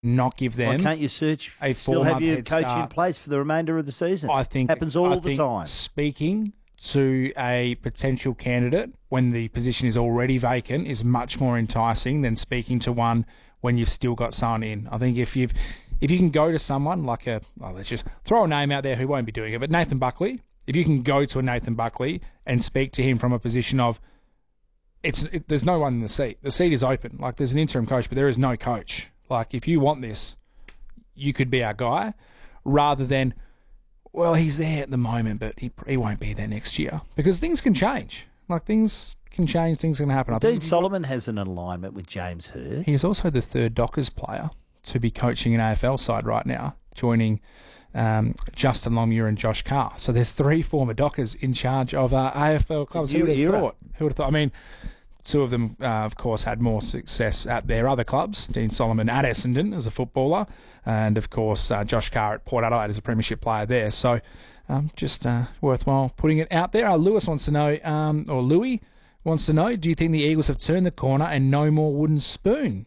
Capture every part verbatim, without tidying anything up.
not give them. Why can't you search? A still have four-month your head coach start? in place for the remainder of the season? I think happens all I the think time. Speaking to a potential candidate when the position is already vacant is much more enticing than speaking to one when you've still got someone in. I think if you've if you can go to someone like a, well, let's just throw a name out there who won't be doing it, but Nathan Buckley, if you can go to a Nathan Buckley and speak to him from a position of, it's it, there's no one in the seat. The seat is open. Like, there's an interim coach, but there is no coach. Like, if you want this, you could be our guy, rather than, well, he's there at the moment, but he he won't be there next year. Because things can change. Like, things can change, things can happen. I Dean think Solomon has an alignment with James Hird. He is also the third Dockers player to be coaching an A F L side right now, joining um, Justin Longmuir and Josh Carr. So there's three former Dockers in charge of uh, A F L clubs. Who would have thought? Who would have thought? I mean, two of them, uh, of course, had more success at their other clubs. Dean Solomon at Essendon as a footballer, and, of course, uh, Josh Carr at Port Adelaide as a premiership player there. So um, just uh, worthwhile putting it out there. Uh, Lewis wants to know, um, or Louis wants to know, do you think the Eagles have turned the corner and no more wooden spoon?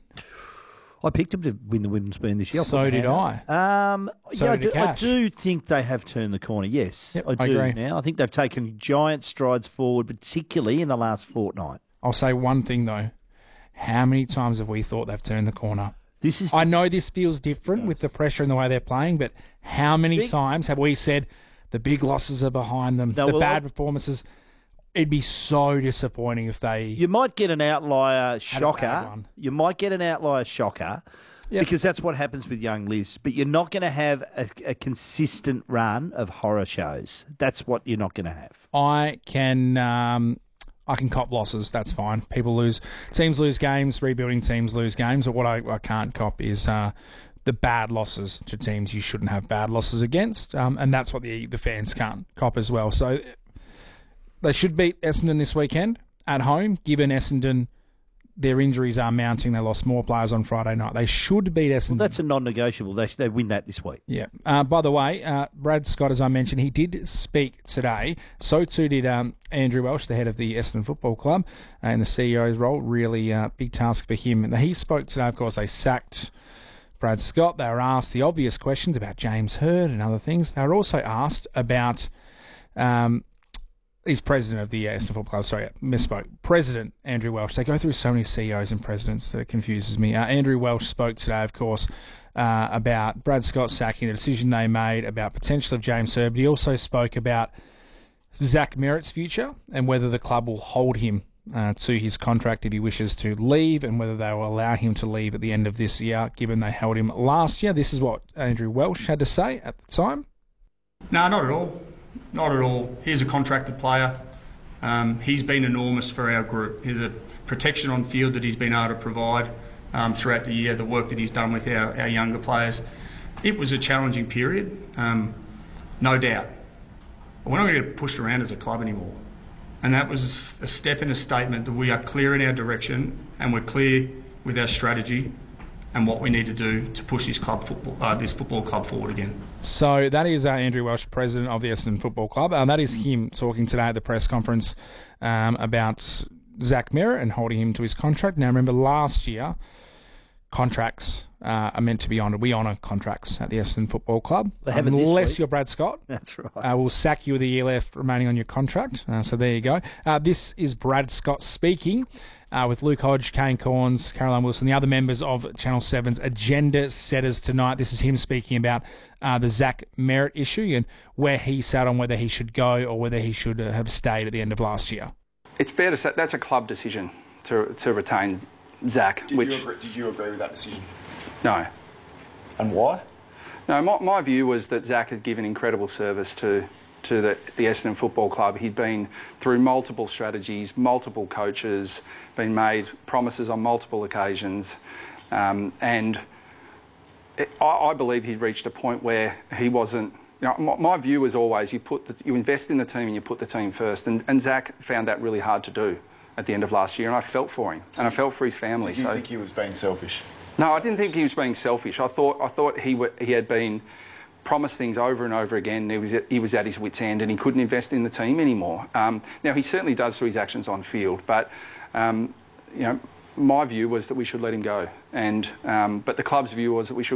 I picked them to win the wooden spoon this year. So did I. Um, So yeah, I did do, I Cash. do think they have turned the corner, yes. Yep, I I do agree. now. I think they've taken giant strides forward, particularly in the last fortnight. I'll say one thing, though. How many times have we thought they've turned the corner? This is I know this feels different with the pressure and the way they're playing, but how many Big- times have we said the big losses are behind them, No, the well, bad I- performances? It'd be so disappointing if they... You might get an outlier a bad shocker. one. You might get an outlier shocker Yep. because that's what happens with young Liz. But you're not going to have a, a consistent run of horror shows. That's what you're not going to have. I can... Um, I can cop losses, that's fine. People lose, teams lose games, rebuilding teams lose games. But what I, I can't cop is uh, the bad losses to teams you shouldn't have bad losses against, um, and that's what the the fans can't cop as well. So they should beat Essendon this weekend at home, given Essendon, their injuries are mounting. They lost more players on Friday night. They should beat Essendon. Well, that's a non-negotiable. They, they win that this week. Yeah. Uh, by the way, uh, Brad Scott, as I mentioned, he did speak today. So too did um, Andrew Welsh, the head of the Essendon Football Club, uh, in the C E O's role. Really uh, big task for him. And he spoke today. Of course, they sacked Brad Scott. They were asked the obvious questions about James Hird and other things. They were also asked about... Um, He's president of the Essendon Football Club. Sorry, I misspoke. President Andrew Welsh. They go through so many C E Os and presidents that it confuses me. Uh, Andrew Welsh spoke today, of course, uh, about Brad Scott sacking, the decision they made, about potential of James Hird. But he also spoke about Zach Merritt's future and whether the club will hold him uh, to his contract if he wishes to leave, and whether they will allow him to leave at the end of this year, given they held him last year. This is what Andrew Welsh had to say at the time. No, not at all. Not at all. He's a contracted player. Um, he's been enormous for our group. The protection on field that he's been able to provide um, throughout the year, the work that he's done with our, our younger players. It was a challenging period, um, no doubt. But we're not going to get pushed around as a club anymore. And that was a step in a statement that we are clear in our direction and we're clear with our strategy and what we need to do to push this club football, uh, this football club forward again. So that is uh, Andrew Welsh, president of the Essendon Football Club. Uh, that is him talking today at the press conference um, about Zach Merritt and holding him to his contract. Now, remember, last year, contracts uh, are meant to be honoured. We honour contracts at the Essendon Football Club. They have it this Unless week. you're Brad Scott. That's right. Uh, we'll sack you with a year left remaining on your contract. Uh, so there you go. Uh, this is Brad Scott speaking. Uh, with Luke Hodge, Kane Corns, Caroline Wilson, the other members of Channel seven's Agenda Setters tonight. This is him speaking about uh, the Zach Merritt issue and where he sat on whether he should go or whether he should uh, have stayed at the end of last year. It's fair to say that's a club decision to to retain Zach. Did, which, you agree, did you agree with that decision? No. And why? No, my, my view was that Zach had given incredible service to to the, the Essendon Football Club. He'd been through multiple strategies, multiple coaches, been made promises on multiple occasions, um, and it, I, I believe he'd reached a point where he wasn't. You know, my, my view was always you put the, you invest in the team and you put the team first, and, and Zach found that really hard to do at the end of last year, and I felt for him, and I felt for his family. Did you so. think he was being selfish? No, I didn't think he was being selfish. I thought I thought he w- he had been promised things over and over again. He was at, he was at his wit's end and he couldn't invest in the team anymore. Um, now he certainly does through his actions on field, but um, you know, my view was that we should let him go, and um, but the club's view was that we should